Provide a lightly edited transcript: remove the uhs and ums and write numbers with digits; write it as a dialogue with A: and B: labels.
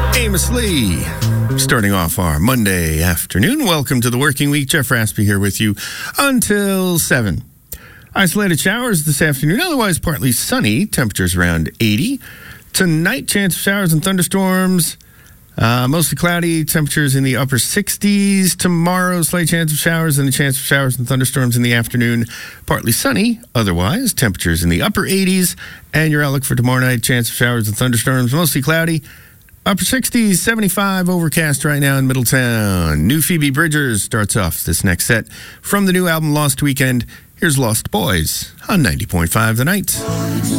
A: Amos Lee, starting off our Monday afternoon. Welcome to the working week. Jeff Raspy here with you until 7. Isolated showers this afternoon, otherwise partly sunny. Temperatures around 80. Tonight, chance of showers and thunderstorms. Mostly cloudy, temperatures in the upper 60s. Tomorrow, slight chance of showers and a chance of showers and thunderstorms in the afternoon. Partly sunny, otherwise, temperatures in the upper 80s. And your outlook for tomorrow night, chance of showers and thunderstorms, mostly cloudy. Upper 60s, 75, overcast right now in Middletown. New Phoebe Bridgers starts off this next set from the new album Lost Weekend. Here's Lost Boys on 90.5 The Night.